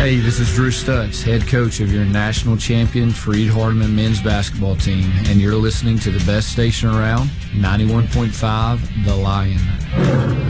Hey, this is Drew Stutz, head coach of your national champion Freed-Hardeman men's basketball team, and you're listening to the best station around, 91.5 The Lion.